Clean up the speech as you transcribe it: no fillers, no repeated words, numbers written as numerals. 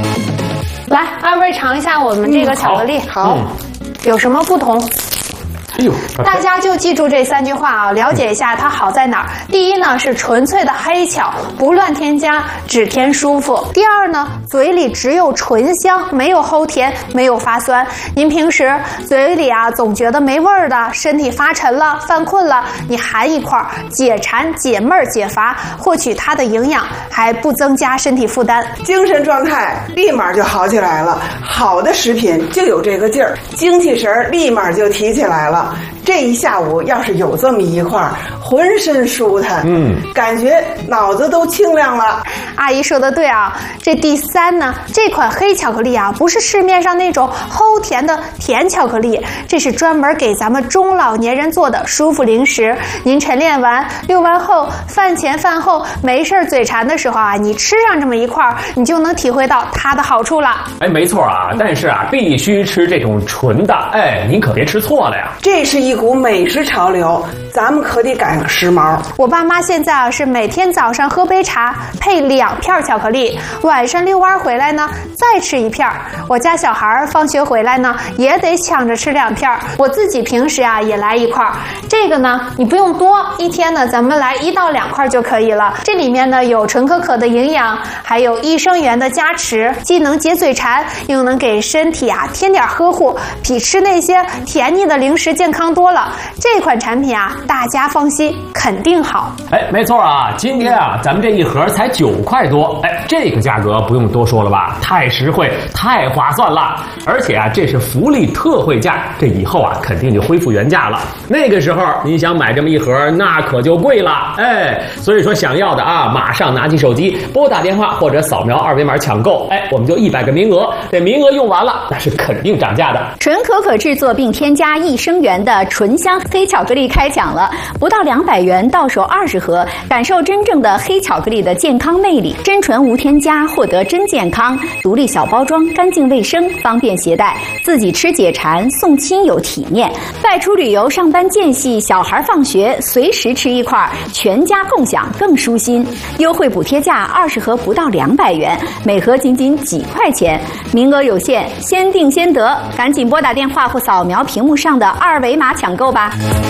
来，二位尝一下我们这个巧克力， 好， 有什么不同？ 哎呦， 大家就记住这3句话啊，了解一下它好在哪儿。第一呢是纯粹的黑巧，不乱添加，只添舒服。第二呢，嘴里只有醇香，没有齁甜，没有发酸。您平时嘴里啊总觉得没味儿的，身体发沉了、犯困了，你含一块，解馋、解闷儿、解乏，获取它的营养，还不增加身体负担， 精神状态立马就好起来了。好的食品就有这个劲儿，精气神立马就提起来了。这一下午要是有这么一块，浑身舒坦，感觉脑子都清亮了。 阿姨说的对啊，这第3呢，这款黑巧克力啊，不是市面上那种齁甜的甜巧克力，这是专门给咱们中老年人做的舒服零食。您晨练完、遛完后、饭前饭后没事嘴馋的时候啊，你吃上这么一块，你就能体会到它的好处了。 哎，没错啊，但是啊，必须吃这种纯的，哎，您可别吃错了呀。 这是一股美食潮流，咱们可得赶上时髦。 我爸妈现在啊是每天早上喝杯茶，配2片巧克力，晚上遛弯回来呢再吃1片。我家小孩放学回来呢也得抢着吃2片，我自己平时啊也来1块。这个呢你不用多，一天呢咱们来1到2块就可以了。这里面呢有纯可可的营养，还有益生元的加持，既能解嘴馋，又能给身体啊添点呵护，比吃那些甜腻的零食健康多了。这款产品啊，大家放心，肯定好。 哎，没错啊，今天啊，咱们这一盒才9块多，哎，这个价格不用多说了吧，太实惠，太划算了。而且啊，这是福利特惠价，这以后啊，肯定就恢复原价了。那个时候你想买这么一盒，那可就贵了，哎，所以说想要的啊，马上拿起手机拨打电话或者扫描2维码抢购，哎，我们就100个名额，这名额用完了，那是肯定涨价的。 纯可可制作并添加益生元的醇香黑巧克力开抢了，不到200元到手20盒，感受真正的黑巧克力的健康魅力。真纯无添加，获得真健康，独立小包装，干净卫生，方便携带，自己吃解馋，送亲友体面。外出旅游、上班间隙，小孩放学，随时吃一块，全家共享更舒心。优惠补贴价20盒不到200元，每盒仅几块钱，名额有限，先定先得，赶紧拨打电话或扫描屏幕上的2维码抢购吧。